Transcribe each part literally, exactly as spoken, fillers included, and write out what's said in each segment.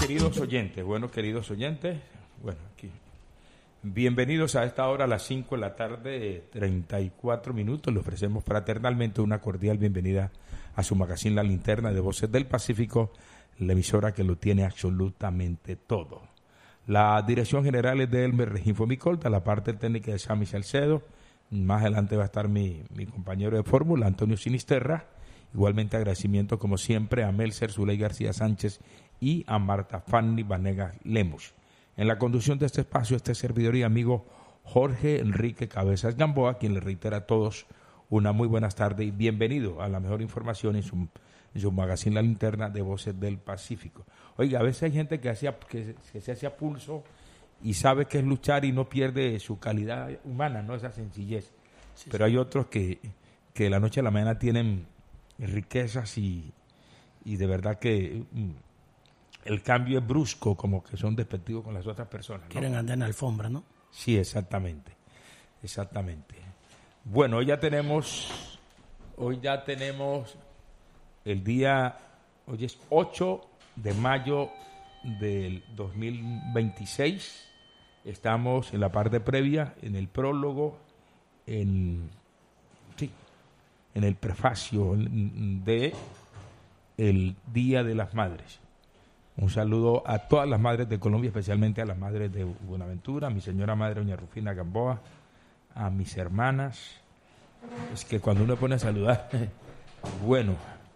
queridos oyentes, bueno, queridos oyentes, bueno, aquí, bienvenidos a esta hora a las cinco de la tarde, treinta y cuatro minutos. Le ofrecemos fraternalmente una cordial bienvenida a su magazine La Linterna de Voces del Pacífico, la emisora que lo tiene absolutamente todo. La dirección general es de Elmer Regín Micolta, la parte técnica de Sammy Salcedo. Más adelante va a estar mi, mi compañero de fórmula, Antonio Sinisterra. Igualmente agradecimiento, como siempre, a Melcer Zuley García Sánchez y a Marta Fanny Vanegas Lemus. En la conducción de este espacio, este servidor y amigo Jorge Enrique Cabezas Gamboa, quien le reitera a todos una muy buenas tardes y bienvenido a la mejor información en su, en su magazine La Linterna de Voces del Pacífico. Oiga, a veces hay gente que, hacía, que, que se hace a pulso y sabe que es luchar y no pierde su calidad humana, no esa sencillez. Sí, Pero sí. Hay otros que, que de la noche a la mañana tienen riquezas y, y de verdad que mm, el cambio es brusco, como que son despectivos con las otras personas, ¿no? Quieren andar en la alfombra, ¿no? Sí, exactamente, exactamente. Bueno, hoy ya tenemos, hoy ya tenemos el día, hoy es ocho de mayo del dos mil veintiséis. Estamos en la parte previa, en el prólogo, en, sí, en el prefacio de el Día de las Madres. Un saludo a todas las madres de Colombia, especialmente a las madres de Buenaventura, a mi señora madre, doña Rufina Gamboa, a mis hermanas. Es que cuando uno pone a saludar, bueno.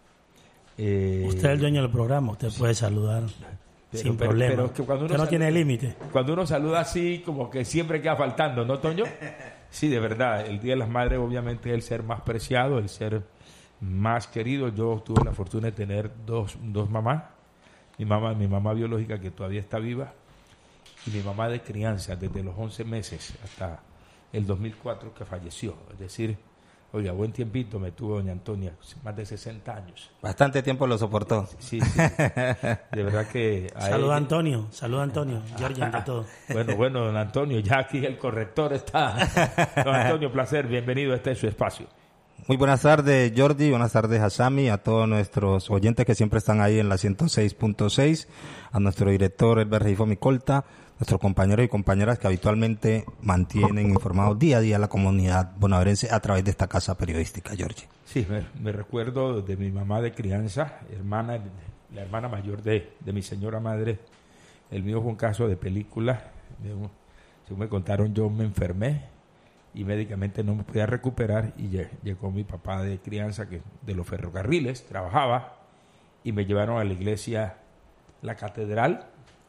Eh, usted es el dueño del programa, usted sí. puede saludar pero, sin pero, problema. Pero que cuando uno usted no saluda, tiene límite. Cuando uno saluda así, como que siempre queda faltando, ¿no, Toño? Sí, de verdad, el Día de las Madres obviamente es el ser más preciado, el ser más querido. Yo tuve la fortuna de tener dos, dos mamás. Mi mamá, mi mamá biológica, que todavía está viva, y mi mamá de crianza, desde los once meses hasta el dos mil cuatro que falleció. Es decir, oiga, buen tiempito me tuvo doña Antonia, más de sesenta años. Bastante tiempo lo soportó. Sí, sí. De verdad que... Saluda a Antonio, saluda a Antonio, George, ante todo. Bueno, bueno, don Antonio, ya aquí el corrector está. Don Antonio, placer, bienvenido, este es su espacio. Muy buenas tardes, Jordi, buenas tardes a Sammy, a todos nuestros oyentes que siempre están ahí en la ciento seis punto seis, a nuestro director Elber Regifo Micolta, nuestros compañeros y compañeras que habitualmente mantienen informados día a día a la comunidad bonaerense a través de esta casa periodística, Jordi. Sí, me, me recuerdo de mi mamá de crianza, hermana, la hermana mayor de, de mi señora madre. El mío fue un caso de película, según me contaron, yo me enfermé y médicamente no me podía recuperar y llegó mi papá de crianza, que de los ferrocarriles trabajaba, y me llevaron a la iglesia, la catedral,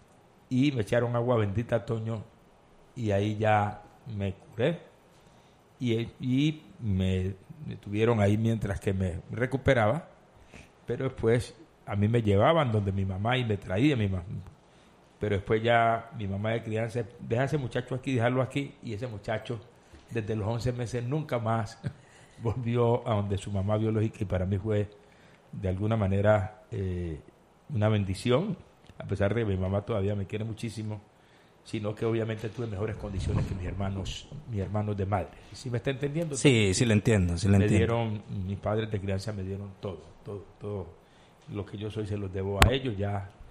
y me echaron agua bendita, Toño, y ahí ya me curé y, y me, me tuvieron ahí mientras que me recuperaba, pero después a mí me llevaban donde mi mamá y me traía mi mamá, pero después ya mi mamá de crianza, deja ese muchacho aquí, dejarlo aquí, y ese muchacho desde los once meses nunca más volvió a donde su mamá biológica, y para mí fue de alguna manera eh, una bendición, a pesar de que mi mamá todavía me quiere muchísimo, sino que obviamente tuve mejores condiciones que mis hermanos, mis hermanos de madre. ¿Sí me está entendiendo? Sí, sí lo entiendo, sí lo me entiendo. Dieron, mis padres de crianza me dieron todo, todo, todo lo que yo soy se los debo a ellos. Ya